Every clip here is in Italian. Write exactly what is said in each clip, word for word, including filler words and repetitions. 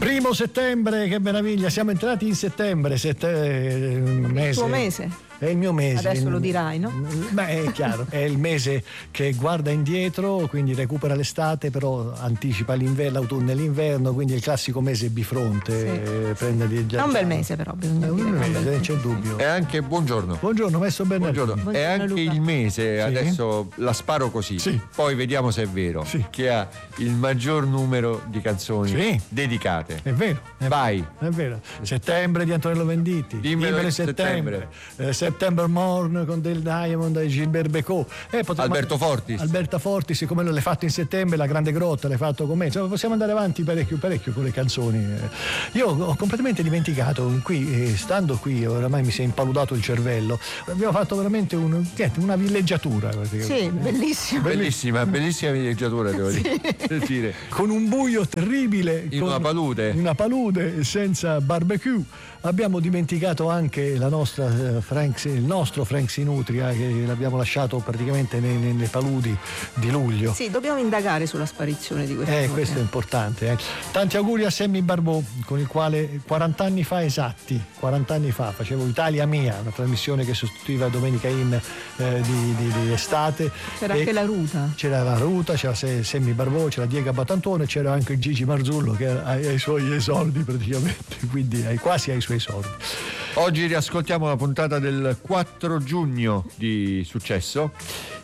Primo settembre, che meraviglia, siamo entrati in settembre, sette, mese. Il tuo mese. È il mio mese. Adesso lo dirai, no? Beh, è chiaro, è il mese che guarda indietro, quindi recupera l'estate, però anticipa l'inverno, l'autunno e l'inverno, quindi è il classico mese bifronte. Sì. Eh, prende di È un bel mese, però bisogna è un dire. bel che è un mese, bel c'è dubbio. E anche buongiorno. Buongiorno, maestro Bernardini. Buongiorno. È Buongiorno, anche Luca. il mese, Sì. adesso la sparo così, Sì. poi vediamo se è vero, Sì. che ha il maggior numero di canzoni Sì. dedicate. È vero, è Vai. È vero. Settembre di Antonello Venditti. Dimmelo in settembre. Eh, September Morn con Del Diamond e Gilbert Becot. Eh, potremmo- Alberto Fortis. Alberta Fortis, siccome l'hai fatto in settembre, La Grande Grotta l'hai fatto con me. Insomma, possiamo andare avanti parecchio, parecchio con le canzoni. Eh, Io ho completamente dimenticato, qui, eh, stando qui, oramai mi si è impaludato il cervello. Abbiamo fatto veramente un, niente, una villeggiatura. Sì, bellissimo. Bellissima, bellissima villeggiatura, devo dire. Con un buio terribile, In con una palude. in una palude senza barbecue. Abbiamo dimenticato anche la nostra, eh, Frank, il nostro Frank Sinutria, che l'abbiamo lasciato praticamente nei, nei- nei paludi di luglio. Sì, dobbiamo indagare sulla sparizione di questo. Eh, questo è importante. eh. Tanti auguri a Sammy Barbot, con il quale quaranta anni fa esatti, quaranta anni fa facevo Italia Mia, una trasmissione che sostituiva Domenica In eh, di, di- di estate. C'era E anche la ruta. C'era la Ruta, c'era Se- Sammy Barbot, c'era Diego Battantone, c'era anche Gigi Marzullo che era ai, ai suoi esordi praticamente, quindi ai, quasi ai suoi esordi. Oggi riascoltiamo la puntata del quattro giugno di Successo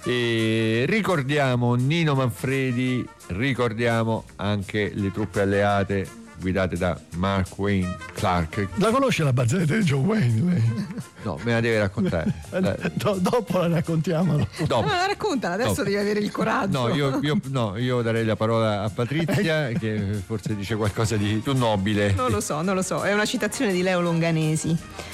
e ricordiamo Nino Manfredi, ricordiamo anche le truppe alleate guidate da Mark Wayne Clark. La conosce la barzelletta di John Wayne? Lei? No, me la deve raccontare. Eh, do- dopo la raccontiamo. Dopo. Ma raccontala, adesso Dopo. devi avere il coraggio. No, io, io- no, io darei la parola a Patrizia che forse dice qualcosa di più nobile. Non lo so, non lo so. È una citazione di Leo Longanesi.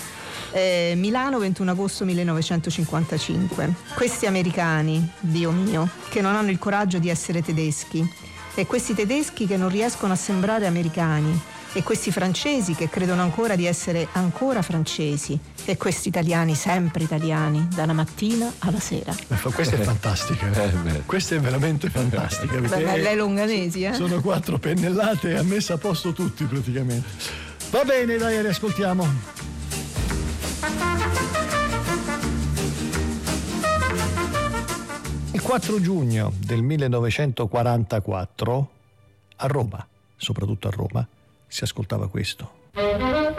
Eh, Milano, ventuno agosto millenovecentocinquantacinque. Questi americani, Dio mio, che non hanno il coraggio di essere tedeschi, e questi tedeschi che non riescono a sembrare americani, e questi francesi che credono ancora di essere ancora francesi, e questi italiani sempre italiani, dalla mattina alla sera. Questa è fantastica. Eh, beh. Questa è veramente fantastica. Beh, perché Leo Longanesi, eh? sono quattro pennellate e ha messo a posto tutti praticamente. Va bene, dai, riascoltiamo. Il quattro giugno del millenovecentoquarantaquattro a Roma, soprattutto a Roma, si ascoltava questo.